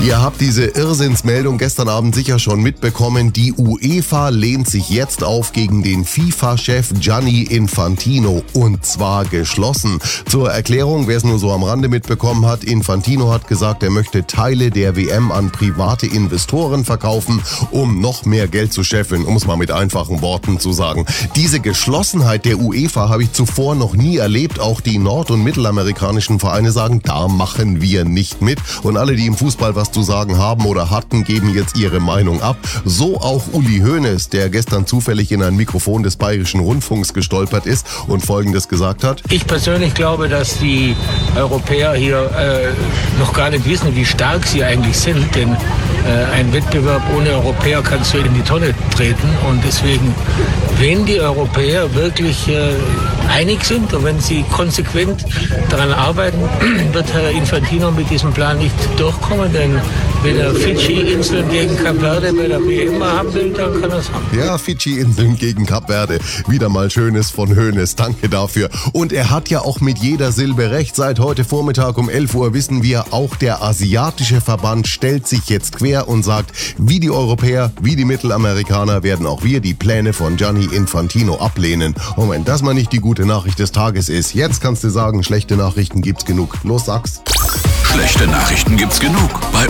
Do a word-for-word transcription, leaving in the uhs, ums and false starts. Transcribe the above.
Ihr habt diese Irrsinnsmeldung gestern Abend sicher schon mitbekommen. Die UEFA lehnt sich jetzt auf gegen den FIFA-Chef Gianni Infantino und zwar geschlossen. Zur Erklärung, wer es nur so am Rande mitbekommen hat, Infantino hat gesagt, er möchte Teile der W M an private Investoren verkaufen, um noch mehr Geld zu scheffeln, um es mal mit einfachen Worten zu sagen. Diese Geschlossenheit der UEFA habe ich zuvor noch nie erlebt. Auch die nord- und mittelamerikanischen Vereine sagen, da machen wir nicht mit. Und alle, die im Fußball was zu sagen haben oder hatten, geben jetzt ihre Meinung ab. So auch Uli Hoeneß, der gestern zufällig in ein Mikrofon des Bayerischen Rundfunks gestolpert ist und Folgendes gesagt hat. Ich persönlich glaube, dass die Europäer hier äh, noch gar nicht wissen, wie stark sie eigentlich sind, denn äh, ein Wettbewerb ohne Europäer kannst du in die Tonne treten und deswegen, wenn die Europäer wirklich äh, einig sind und wenn sie konsequent daran arbeiten, wird Herr Infantino mit diesem Plan nicht durchkommen, denn wenn er Fidschi-Inseln gegen Kap Verde bei der W M haben will, dann kann er es haben. Ja, Fidschi-Inseln gegen Kap Verde. Wieder mal Schönes von Hoeneß. Danke dafür. Und er hat ja auch mit jeder Silbe recht. Seit heute Vormittag um elf Uhr wissen wir, auch der asiatische Verband stellt sich jetzt quer und sagt, wie die Europäer, wie die Mittelamerikaner werden auch wir die Pläne von Gianni Infantino ablehnen. Und wenn das mal nicht die gute Nachricht des Tages ist, jetzt kannst du sagen, schlechte Nachrichten gibt's genug. Los, sag's. Schlechte Nachrichten gibt's genug bei